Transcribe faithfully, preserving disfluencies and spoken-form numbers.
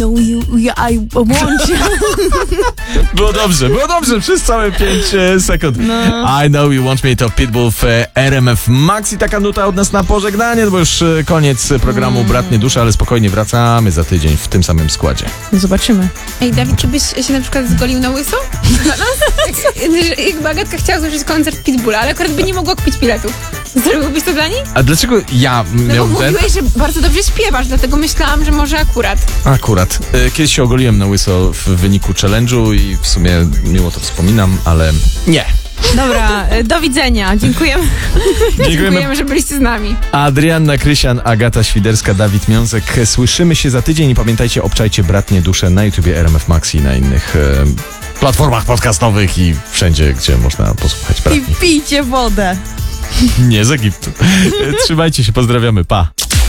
No, you, you, I want you. Było dobrze, było dobrze przez całe pięć sekund. No. I know you want me to Pitbull w R M F Max i taka nuta od nas na pożegnanie, bo już e, koniec programu mm. Bratnie Dusze, ale spokojnie wracamy za tydzień w tym samym składzie. Zobaczymy. Ej, Dawid, czy byś się na przykład zgolił na łyso? Dla nas? Jak, jakby Agatka chciała zobaczyć koncert Pitbulla, ale akurat by nie mogła kupić biletów. Zrobiłbyś to dla niej? A dlaczego ja No miałbym bo ten? mówiłeś, że bardzo dobrze śpiewasz, dlatego myślałam, że może akurat. Akurat. E, Kiedyś się ogoliłem na łyso w wyniku challenge'u i w sumie miło to wspominam, ale nie. Dobra, e, do widzenia. Dziękujemy. Dziękujemy, że byliście z nami. Adrianna Krysian, Agata Świderska, Dawid Miąsek. Słyszymy się za tydzień i pamiętajcie, obczajcie Bratnie Dusze na YouTubie R M F Max i na innych e, platformach podcastowych i wszędzie, gdzie można posłuchać I Bratni. pijcie wodę. Nie z Egiptu. Trzymajcie się, pozdrawiamy, pa.